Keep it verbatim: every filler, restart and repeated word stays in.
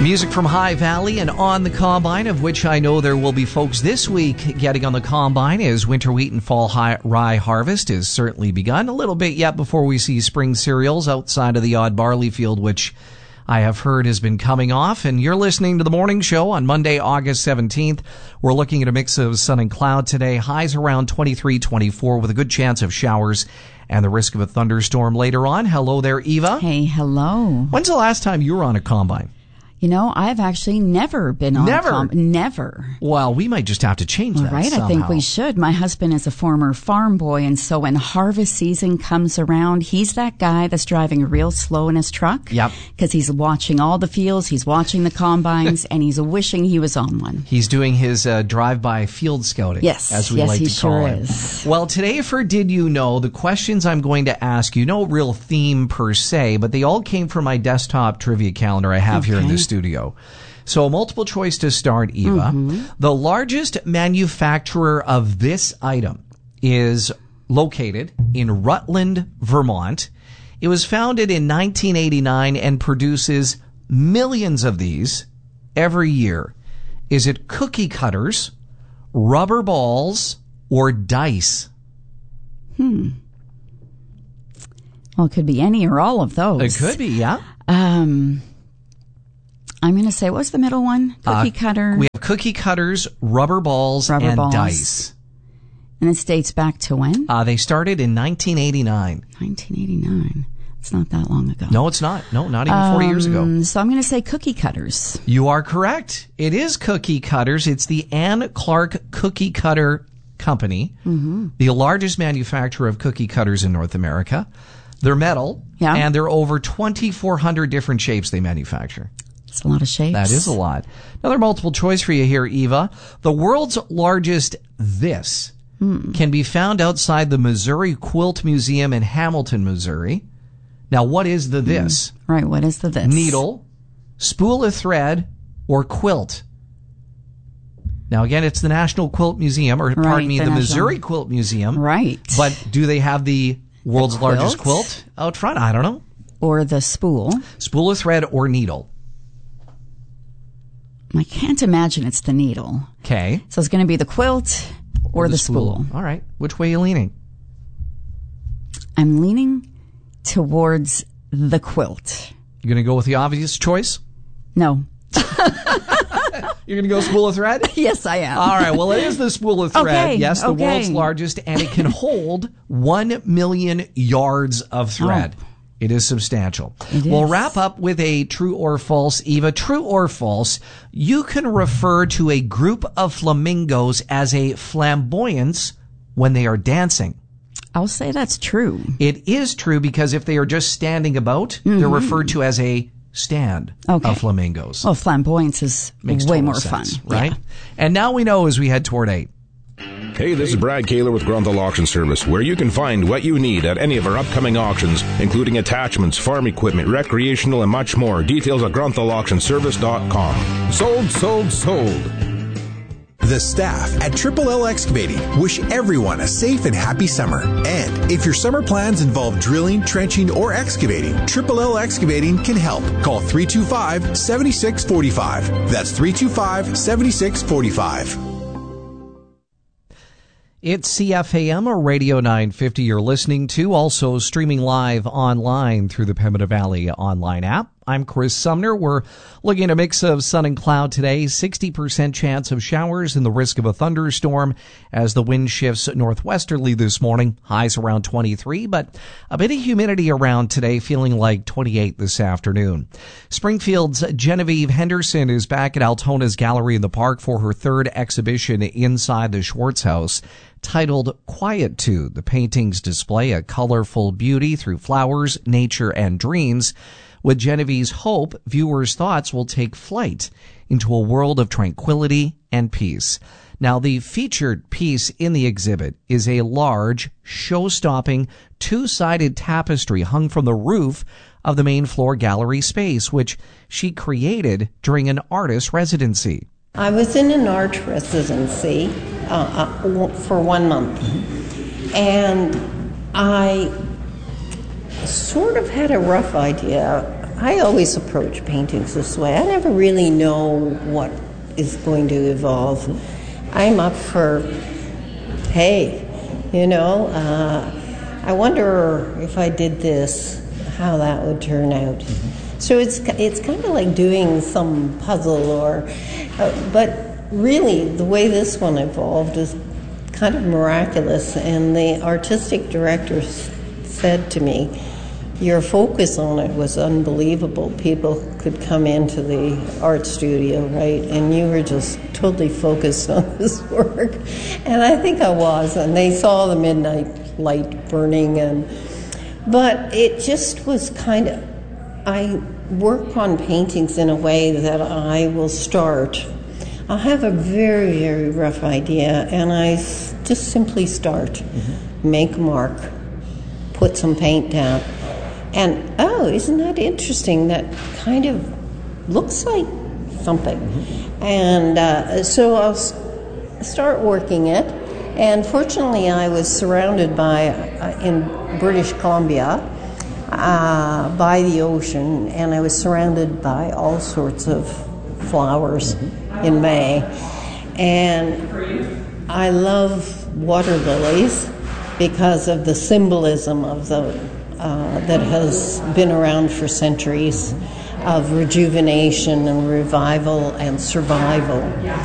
Music from High Valley and on the Combine, of which I know there will be folks this week getting on the Combine as winter wheat and fall high, rye harvest has certainly begun. A little bit yet before we see spring cereals outside of the odd barley field, which I have heard has been coming off. And you're listening to The Morning Show on Monday, August seventeenth. We're looking at a mix of sun and cloud today. Highs around twenty-three, twenty-four with a good chance of showers and the risk of a thunderstorm later on. Hello there, Eva. Hey, hello. When's the last time you were on a Combine? You know, I've actually never been on Never? a com- Never. Well, we might just have to change All that right, somehow. I think we should. My husband is a former farm boy, and so when harvest season comes around, he's that guy that's driving real slow in his truck. Yep. Because he's watching all the fields, he's watching the combines, and he's wishing he was on one. He's doing his uh, drive-by field scouting, Yes, as we yes, like he to call sure it. is. Well, today for Did You Know, the questions I'm going to ask you, no real theme per se, but they all came from my desktop trivia calendar I have here in Okay. the studio. So a multiple choice to start, Eva. Mm-hmm. The largest manufacturer of this item is located in Rutland, Vermont. It was founded in nineteen eighty-nine and produces millions of these every year. Is it cookie cutters, rubber balls, or dice? Hmm. Well, it could be any or all of those. It could be, yeah. Um, I'm going to say, what's the middle one? Cookie Uh, cutter. We have cookie cutters, rubber balls, Rubber and balls. dice. And it dates back to when? Uh, they started in nineteen eighty-nine. nineteen eighty-nine. It's not that long ago. No, it's not. No, not even forty years ago. Um, so I'm going to say cookie cutters. You are correct. It is cookie cutters. It's the Ann Clark Cookie Cutter Company, mm-hmm. the largest manufacturer of cookie cutters in North America. They're metal, Yeah. and there are over twenty-four hundred different shapes they manufacture. It's a lot of shapes. That is a lot. Another multiple choice for you here, Eva. The world's largest this Hmm. can be found outside the Missouri Quilt Museum in Hamilton, Missouri. Now, what is the this? Right, what is the this? Needle, spool of thread, or quilt? Now, again, it's the National Quilt Museum, or Right, pardon me, the the, National- Missouri Quilt Museum. Right. But do they have the world's The quilt? largest quilt out front? I don't know. Or the spool. Spool of thread or needle? I can't imagine it's the needle. Okay. So it's going to be the quilt or, the, spool. All right. Which way are you leaning? I'm leaning towards the quilt. You're going to go with the obvious choice? No. You're going to go spool of thread? Yes, I am. All right. Well, it is the spool of thread. Okay, Yes, the okay. world's largest, and it can hold one million yards of thread. Oh. It is substantial. It We'll is. wrap up with a true or false. Eva, true or false, you can refer to a group of flamingos as a flamboyance when they are dancing. I'll say that's true. It is true because if they are just standing about, they're referred to as a stand Okay. of flamingos. Well, flamboyance is Makes way total more sense, fun. right? Yeah. And now we know as we head toward eight. Hey, this is Brad Kaler with Grunthal Auction Service, where you can find what you need at any of our upcoming auctions, including attachments, farm equipment, recreational, and much more. Details at grunthal auction service dot com. Sold, sold, sold. The staff at Triple L Excavating wish everyone a safe and happy summer. And if your summer plans involve drilling, trenching, or excavating, Triple L Excavating can help. Call three two five, seven six four five. That's three two five, seven six four five. It's C F A M or Radio nine fifty you're listening to, also streaming live online through the Pembina Valley online app. I'm Chris Sumner. We're looking at a mix of sun and cloud today, sixty percent chance of showers and the risk of a thunderstorm as the wind shifts northwesterly this morning. Highs around twenty-three, but a bit of humidity around today, feeling like twenty-eight this afternoon. Springfield's Genevieve Henderson is back at Altona's Gallery in the Park for her third exhibition inside the Schwartz House, titled Quietude. The paintings display a colorful beauty through flowers, nature, and dreams. With Genevieve's hope, viewers' thoughts will take flight into a world of tranquility and peace. Now, the featured piece in the exhibit is a large, show-stopping, two-sided tapestry hung from the roof of the main floor gallery space, which she created during an artist residency. I was in an art residency uh, uh, for one month, and I sort of had a rough idea I always approach paintings this way. I never really know what is going to evolve. I'm up for, hey, you know, uh, I wonder if I did this, how that would turn out. Mm-hmm. So it's it's kind of like doing some puzzle, or, uh, but really the way this one evolved is kind of miraculous. And the artistic director s- said to me, your focus on it was unbelievable. People could come into the art studio, right, and you were just totally focused on this work. And I think I was, and they saw the midnight light burning, and but it just was kind of, I work on paintings in a way that I will start. I'll have a very, very rough idea, and I s- just simply start, mm-hmm. make a mark, put some paint down. And, oh, isn't that interesting? That kind of looks like something. Mm-hmm. And uh, so I'll s- start working it. And fortunately, I was surrounded by, uh, in British Columbia, uh, by the ocean, and I was surrounded by all sorts of flowers mm-hmm. in May. And I love water lilies because of the symbolism of the Uh, that has been around for centuries, of rejuvenation and revival and survival.